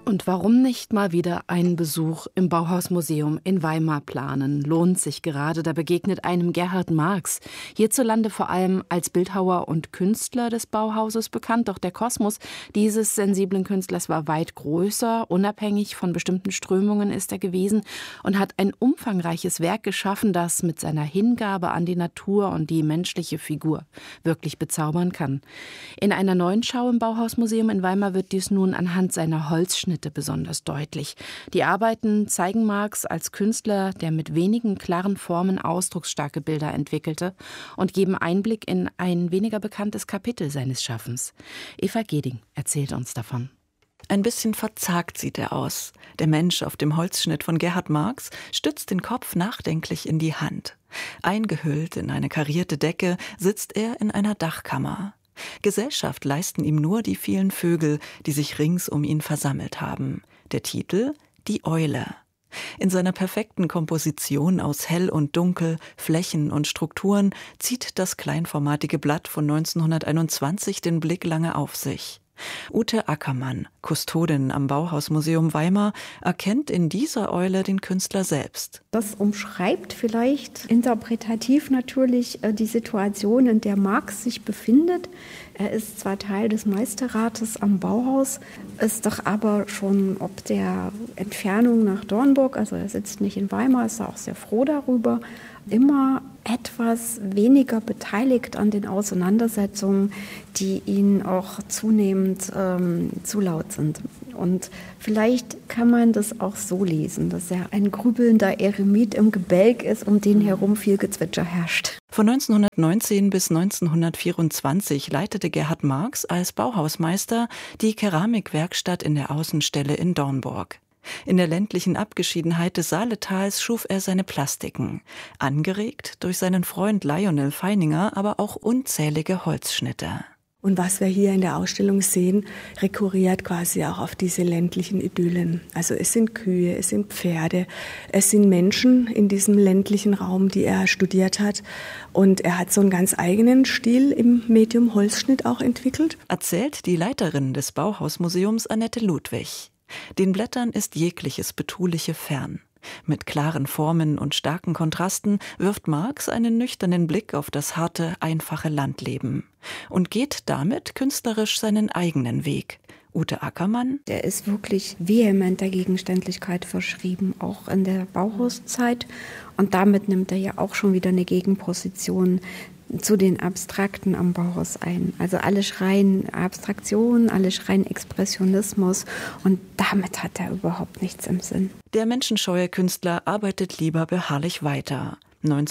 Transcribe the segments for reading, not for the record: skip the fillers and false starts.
Und warum nicht mal wieder einen Besuch im Bauhausmuseum in Weimar planen? Lohnt sich gerade, da begegnet einem Gerhard Marx. Hierzulande vor allem als Bildhauer und Künstler des Bauhauses bekannt. Doch der Kosmos dieses sensiblen Künstlers war weit größer. Unabhängig von bestimmten Strömungen ist er gewesen und hat ein umfangreiches Werk geschaffen, das mit seiner Hingabe an die Natur und die menschliche Figur wirklich bezaubern kann. In einer neuen Schau im Bauhausmuseum in Weimar wird dies nun anhand seiner Holzschnitte besonders deutlich. Die Arbeiten zeigen Marx als Künstler, der mit wenigen klaren Formen ausdrucksstarke Bilder entwickelte und geben Einblick in ein weniger bekanntes Kapitel seines Schaffens. Eva Geding erzählt uns davon. Ein bisschen verzagt sieht er aus. Der Mensch auf dem Holzschnitt von Gerhard Marx stützt den Kopf nachdenklich in die Hand. Eingehüllt in eine karierte Decke sitzt er in einer Dachkammer. Gesellschaft leisten ihm nur die vielen Vögel, die sich rings um ihn versammelt haben. Der Titel: Die Eule. In seiner perfekten Komposition aus Hell und Dunkel, Flächen und Strukturen zieht das kleinformatige Blatt von 1921 den Blick lange auf sich. Ute Ackermann, Kustodin am Bauhausmuseum Weimar, erkennt in dieser Eule den Künstler selbst. Das umschreibt vielleicht interpretativ natürlich die Situation, in der Marx sich befindet. Er ist zwar Teil des Meisterrates am Bauhaus, ist doch aber schon ob der Entfernung nach Dornburg, also er sitzt nicht in Weimar, ist auch sehr froh darüber, immer etwas weniger beteiligt an den Auseinandersetzungen, die ihn auch zunehmend zu laut sind. Und vielleicht kann man das auch so lesen, dass er ein grübelnder Eremit im Gebälk ist, um den herum viel Gezwitscher herrscht. Von 1919 bis 1924 leitete Gerhard Marx als Bauhausmeister die Keramikwerkstatt in der Außenstelle in Dornburg. In der ländlichen Abgeschiedenheit des Saaletals schuf er seine Plastiken, angeregt durch seinen Freund Lionel Feininger, aber auch unzählige Holzschnitte. Und was wir hier in der Ausstellung sehen, rekurriert quasi auch auf diese ländlichen Idyllen. Also es sind Kühe, es sind Pferde, es sind Menschen in diesem ländlichen Raum, die er studiert hat. Und er hat so einen ganz eigenen Stil im Medium Holzschnitt auch entwickelt. Erzählt die Leiterin des Bauhausmuseums Annette Ludwig. Den Blättern ist jegliches Betuliche fern. Mit klaren Formen und starken Kontrasten wirft Marx einen nüchternen Blick auf das harte, einfache Landleben und geht damit künstlerisch seinen eigenen Weg. Ute Ackermann. Der ist wirklich vehement der Gegenständlichkeit verschrieben, auch in der Bauhauszeit. Und damit nimmt er ja auch schon wieder eine Gegenposition zu den Abstrakten am Bauhaus ein. Also alle schreien Abstraktion, alle schreien Expressionismus und damit hat er überhaupt nichts im Sinn. Der menschenscheue Künstler arbeitet lieber beharrlich weiter.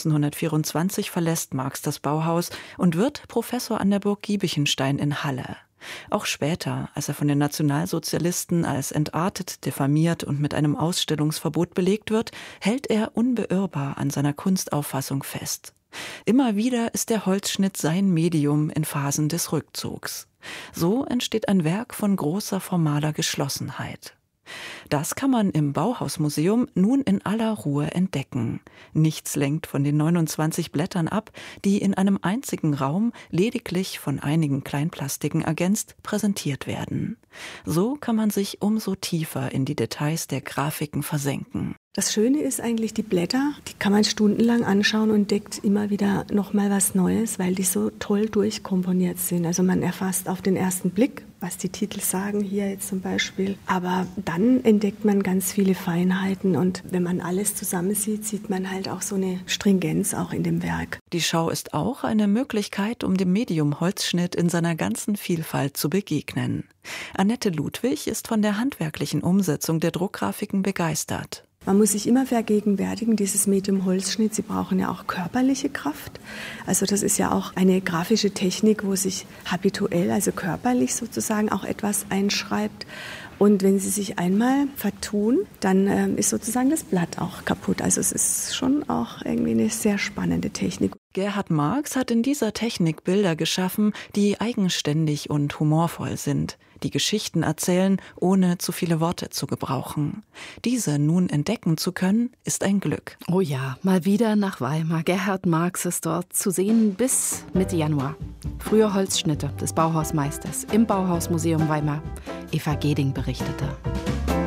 1924 verlässt Marx das Bauhaus und wird Professor an der Burg Giebichenstein in Halle. Auch später, als er von den Nationalsozialisten als entartet, diffamiert und mit einem Ausstellungsverbot belegt wird, hält er unbeirrbar an seiner Kunstauffassung fest. Immer wieder ist der Holzschnitt sein Medium in Phasen des Rückzugs. So entsteht ein Werk von großer formaler Geschlossenheit. Das kann man im Bauhausmuseum nun in aller Ruhe entdecken. Nichts lenkt von den 29 Blättern ab, die in einem einzigen Raum, lediglich von einigen Kleinplastiken ergänzt, präsentiert werden. So kann man sich umso tiefer in die Details der Grafiken versenken. Das Schöne ist eigentlich, die Blätter, die kann man stundenlang anschauen und entdeckt immer wieder nochmal was Neues, weil die so toll durchkomponiert sind. Also man erfasst auf den ersten Blick, was die Titel sagen, hier jetzt zum Beispiel. Aber dann entdeckt man ganz viele Feinheiten und wenn man alles zusammen sieht, sieht man halt auch so eine Stringenz auch in dem Werk. Die Schau ist auch eine Möglichkeit, um dem Medium Holzschnitt in seiner ganzen Vielfalt zu begegnen. Annette Ludwig ist von der handwerklichen Umsetzung der Druckgrafiken begeistert. Man muss sich immer vergegenwärtigen, dieses Medium Holzschnitt, Sie brauchen ja auch körperliche Kraft. Also das ist ja auch eine grafische Technik, wo sich habituell, also körperlich sozusagen auch etwas einschreibt. Und wenn Sie sich einmal vertun, dann ist sozusagen das Blatt auch kaputt. Also es ist schon auch irgendwie eine sehr spannende Technik. Gerhard Marx hat in dieser Technik Bilder geschaffen, die eigenständig und humorvoll sind, die Geschichten erzählen, ohne zu viele Worte zu gebrauchen. Diese nun entdecken zu können, ist ein Glück. Oh ja, mal wieder nach Weimar. Gerhard Marx ist dort zu sehen bis Mitte Januar. Frühe Holzschnitte des Bauhausmeisters im Bauhausmuseum Weimar. Eva Geding berichtete.